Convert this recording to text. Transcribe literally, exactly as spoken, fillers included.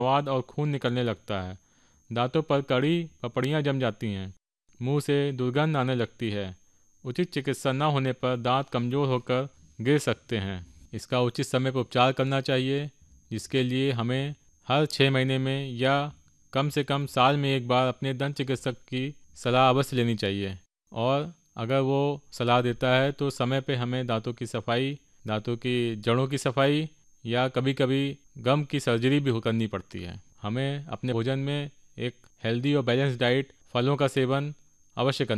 स्वाद और खून निकलने लगता है। दांतों पर कड़ी पपड़ियाँ जम जाती हैं। मुंह से दुर्गंध आने लगती है। उचित चिकित्सा न होने पर दांत कमज़ोर होकर गिर सकते हैं। इसका उचित समय पर उपचार करना चाहिए, जिसके लिए हमें हर छः महीने में या कम से कम साल में एक बार अपने दंत चिकित्सक की सलाह अवश्य लेनी चाहिए। और अगर वो सलाह देता है तो समय पे हमें दांतों की सफाई, दांतों की जड़ों की सफाई या कभी कभी गम की सर्जरी भी करनी पड़ती है। हमें अपने भोजन में एक हेल्दी और बैलेंस डाइट, फलों का सेवन अवश्य करना